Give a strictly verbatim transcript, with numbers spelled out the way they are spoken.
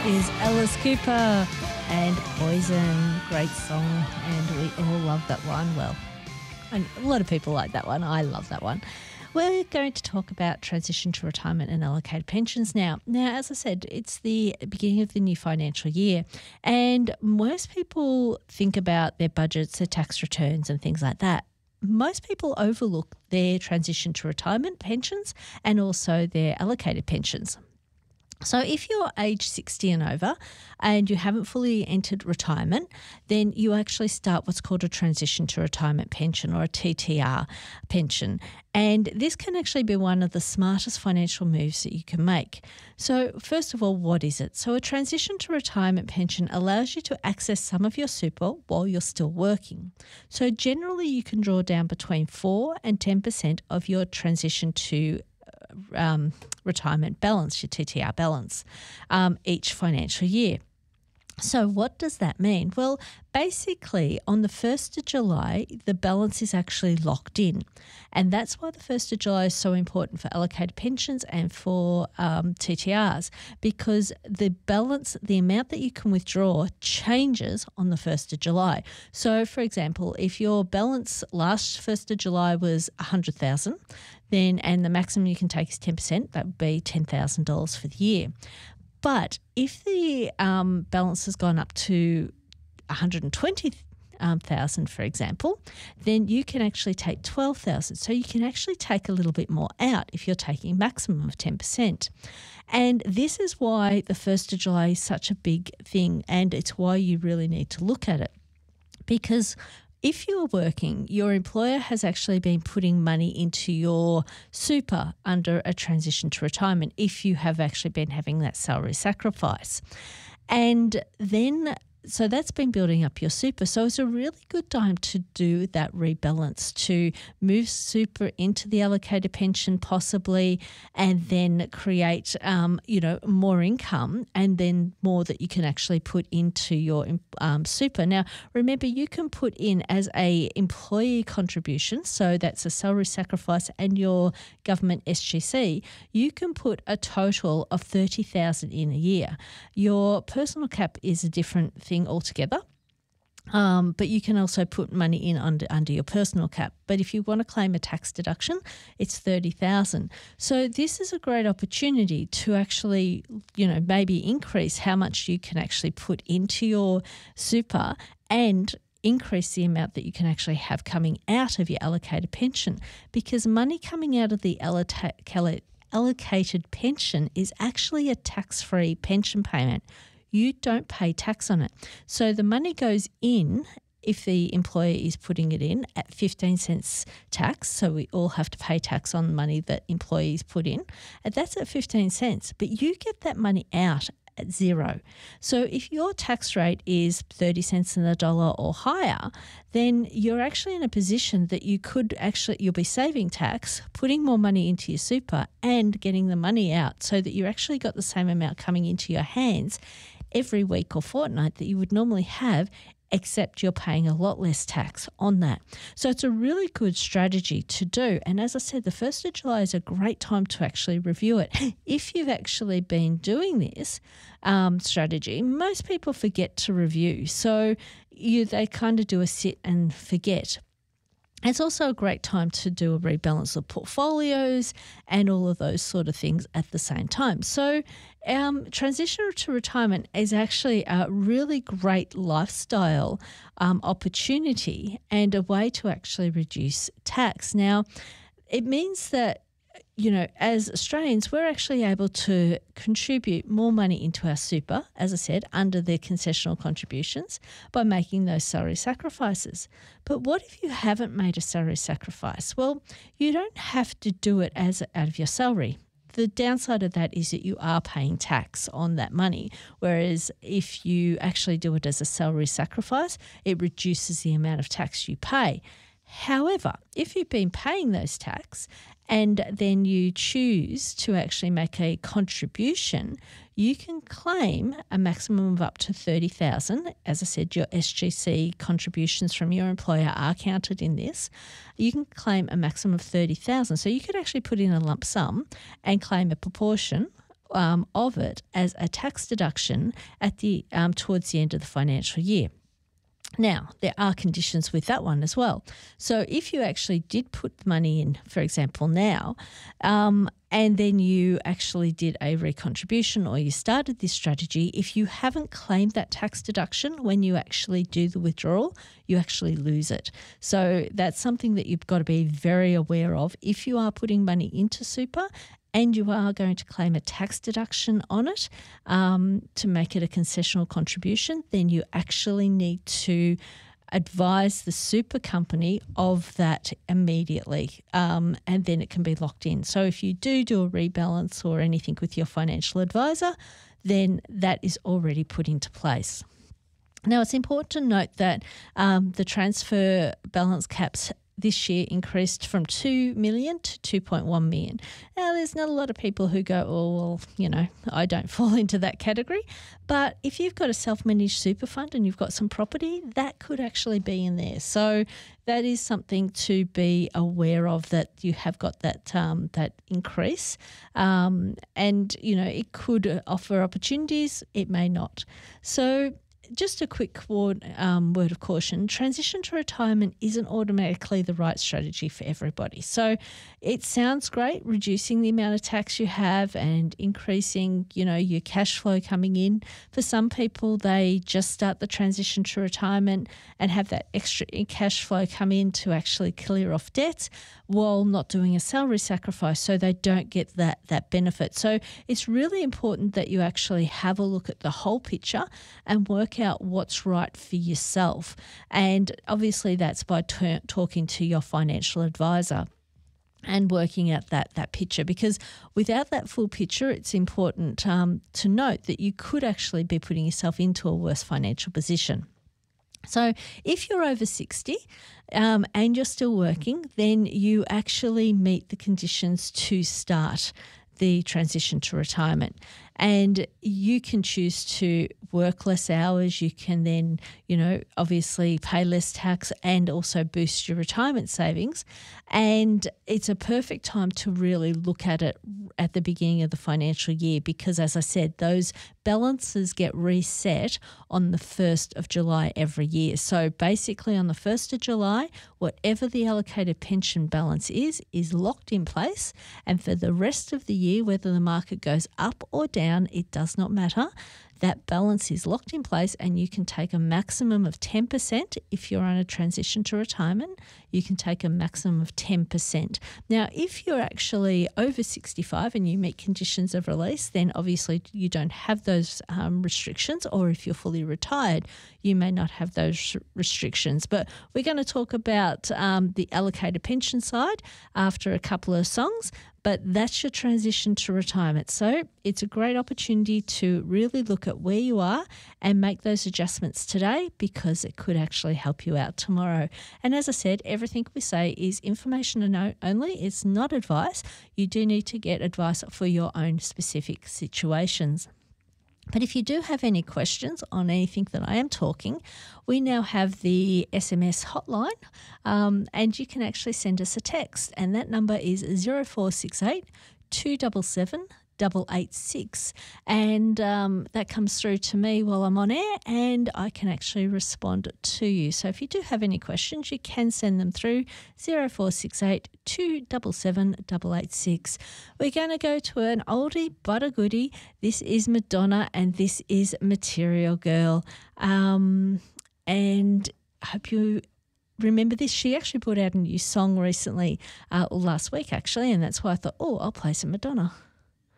is Alice Cooper and Poison. Great song, and we all love that one. Well, and a lot of people like that one. I love that one. We're going to talk about transition to retirement and allocated pensions now. Now, as I said, it's the beginning of the new financial year, and most people think about their budgets, their tax returns and things like that. Most people overlook their transition to retirement pensions and also their allocated pensions. So if you're age sixty and over and you haven't fully entered retirement, then you actually start what's called a transition to retirement pension, or a T T R pension. And this can actually be one of the smartest financial moves that you can make. So first of all, what is it? So a transition to retirement pension allows you to access some of your super while you're still working. So generally you can draw down between four and ten percent of your transition to Um, retirement balance, your T T R balance, um, each financial year. So what does that mean? Well, basically on the first of July, the balance is actually locked in. And that's why the first of July is so important for allocated pensions and for um, T T Rs, because the balance, the amount that you can withdraw changes on the first of July. So, for example, if your balance last first of July was one hundred thousand dollars, then and the maximum you can take is ten percent, that would be ten thousand dollars for the year. But if the um, balance has gone up to one hundred twenty thousand, for example, then you can actually take twelve thousand. So you can actually take a little bit more out if you're taking a maximum of ten percent. And this is why the first of July is such a big thing, and it's why you really need to look at it. Because if you're working, your employer has actually been putting money into your super under a transition to retirement if you have actually been having that salary sacrifice. And then, so that's been building up your super. So it's a really good time to do that rebalance, to move super into the allocated pension possibly, and then create, um, you know, more income and then more that you can actually put into your um, super. Now, remember, you can put in as a employee contribution, so that's a salary sacrifice and your government S G C, you can put a total of thirty thousand dollars in a year. Your personal cap is a different thing altogether. Um, but you can also put money in under under your personal cap. But if you want to claim a tax deduction, it's thirty thousand dollars. So this is a great opportunity to actually, you know, maybe increase how much you can actually put into your super and increase the amount that you can actually have coming out of your allocated pension, because money coming out of the allota- allocated pension is actually a tax-free pension payment. You don't pay tax on it. So the money goes in, if the employer is putting it in, at fifteen cents tax. So we all have to pay tax on money that employees put in. And that's at fifteen cents. But you get that money out at zero. So if your tax rate is thirty cents in the dollar or higher, then you're actually in a position that you could actually, you'll be saving tax, putting more money into your super and getting the money out so that you actually got the same amount coming into your hands every week or fortnight that you would normally have, except you're paying a lot less tax on that. So it's a really good strategy to do. And as I said, the first of July is a great time to actually review it. If you've actually been doing this um, strategy, most people forget to review. So you they kind of do a sit and forget. It's also a great time to do a rebalance of portfolios and all of those sort of things at the same time. So um, transition to retirement is actually a really great lifestyle um, opportunity and a way to actually reduce tax. Now, it means that, you know, as Australians, we're actually able to contribute more money into our super, as I said, under the concessional contributions by making those salary sacrifices. But what if you haven't made a salary sacrifice? Well, you don't have to do it as out of your salary. The downside of that is that you are paying tax on that money, whereas if you actually do it as a salary sacrifice, it reduces the amount of tax you pay. However, if you've been paying those tax and then you choose to actually make a contribution, you can claim a maximum of up to thirty thousand dollars. As I said, your S G C contributions from your employer are counted in this. You can claim a maximum of thirty thousand dollars. So you could actually put in a lump sum and claim a proportion um, of it as a tax deduction at the um, towards the end of the financial year. Now, there are conditions with that one as well. So if you actually did put the money in, for example, now, um, and then you actually did a recontribution or you started this strategy, if you haven't claimed that tax deduction when you actually do the withdrawal, you actually lose it. So that's something that you've got to be very aware of. If you are putting money into super and you are going to claim a tax deduction on it um, to make it a concessional contribution, then you actually need to advise the super company of that immediately, um, and then it can be locked in. So if you do do a rebalance or anything with your financial advisor, then that is already put into place. Now, it's important to note that um, the transfer balance caps this year increased from two million to two point one million. Now, there's not a lot of people who go, oh, well, you know, I don't fall into that category. But if you've got a self-managed super fund and you've got some property, that could actually be in there. So that is something to be aware of, that you have got that um, that increase. Um, and, you know, it could offer opportunities. It may not. So just a quick word, um, word of caution, transition to retirement isn't automatically the right strategy for everybody. So it sounds great, reducing the amount of tax you have and increasing, you know, your cash flow coming in. For some people, they just start the transition to retirement and have that extra cash flow come in to actually clear off debts while not doing a salary sacrifice, so they don't get that, that benefit. So it's really important that you actually have a look at the whole picture and work out what's right for yourself. And obviously that's by ter- talking to your financial advisor and working out that that picture, because without that full picture, it's important um, to note that you could actually be putting yourself into a worse financial position. So if you're over sixty um, and you're still working, then you actually meet the conditions to start the transition to retirement. And you can choose to work less hours. You can then, you know, obviously pay less tax and also boost your retirement savings. And it's a perfect time to really look at it at the beginning of the financial year, because, as I said, those balances get reset on the first of July every year. So basically on the first of July, whatever the allocated pension balance is, is locked in place. And for the rest of the year, whether the market goes up or down, it does not matter. That balance is locked in place, and you can take a maximum of ten percent. If you're on a transition to retirement, you can take a maximum of ten percent. Now, if you're actually over sixty-five and you meet conditions of release, then obviously you don't have those um, restrictions, or if you're fully retired, you may not have those restrictions. But we're going to talk about um, the allocated pension side after a couple of songs. But that's your transition to retirement. So it's a great opportunity to really look at where you are and make those adjustments today, because it could actually help you out tomorrow. And as I said, everything we say is information only. It's not advice. You do need to get advice for your own specific situations. But if you do have any questions on anything that I am talking, we now have the S M S hotline, um, and you can actually send us a text, and that number is zero four six eight, two seven seven, eight eight six, and um, that comes through to me while I'm on air, and I can actually respond to you. So if you do have any questions, you can send them through zero four six eight, two seven seven, eight eight six. We're going to go to an oldie but a goodie. This is Madonna, and this is Material Girl. Um, and I hope you remember this. She actually put out a new song recently, uh, last week actually, and that's why I thought, oh, I'll play some Madonna.